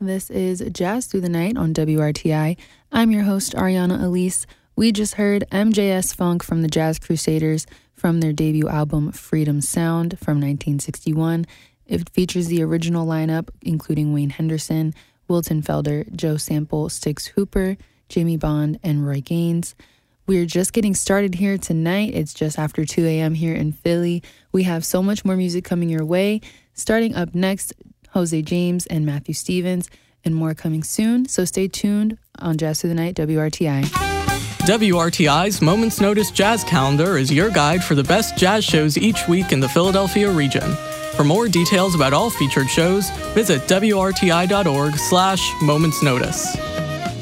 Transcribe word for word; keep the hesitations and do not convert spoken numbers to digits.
This is Jazz Through the Night on W R T I. I'm your host, Ariana Elise. We just heard M J S Funk from the Jazz Crusaders from their debut album Freedom Sound from nineteen sixty-one. It features the original lineup, including Wayne Henderson, Wilton Felder, Joe Sample, Styx Hooper, Jimmy Bond, and Roy Gaines. We're just getting started here tonight. It's just after two a.m. here in Philly. We have so much more music coming your way. Starting up next, Jose James and Matthew Stevens, and more coming soon. So stay tuned on Jazz Through the Night, W R T I. W R T I's Moments Notice Jazz Calendar is your guide for the best jazz shows each week in the Philadelphia region. For more details about all featured shows, visit W R T I dot org slash Moments Notice.